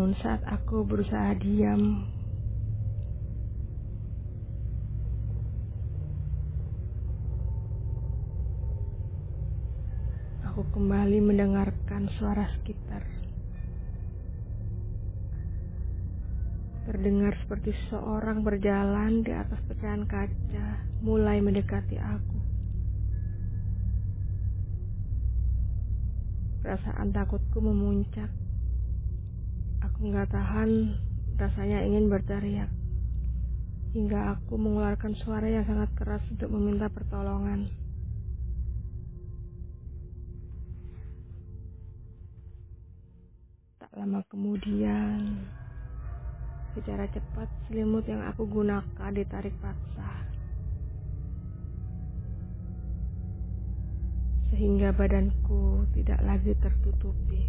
Namun saat aku berusaha diam, aku kembali mendengarkan suara sekitar. Terdengar seperti seseorang berjalan di atas pecahan kaca, mulai mendekati aku. Perasaan takutku memuncak. Aku nggak tahan, rasanya ingin berteriak. Hingga aku mengeluarkan suara yang sangat keras untuk meminta pertolongan. Tak lama kemudian, secara cepat selimut yang aku gunakan ditarik paksa. Sehingga badanku tidak lagi tertutupi.